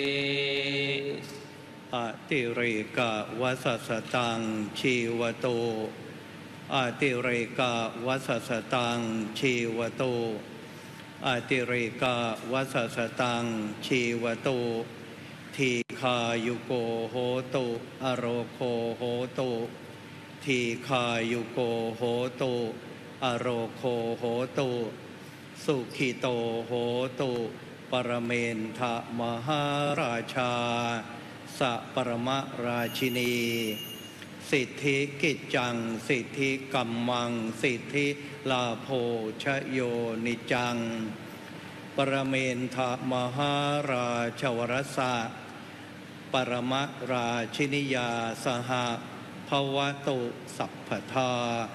อติเรกะวะสัสสตังชีวโตอติเรกะวะสัสสตังชีวโตอติเรกะวะสัสสตังชีวโตทีคายุโกโหตุอโรโคโหตุทีคายุโกโหตุอโรโคโหตุสุขิโตโหตุปรเมนทะมหาราชาสัปรมราชินีสิทธิกิจจังสิทธิกัมมังสิทธิลาโภชโยนิจังปรเมนทะมหาราชวรสะปรมราชินิยาสหภวตุสัพพทา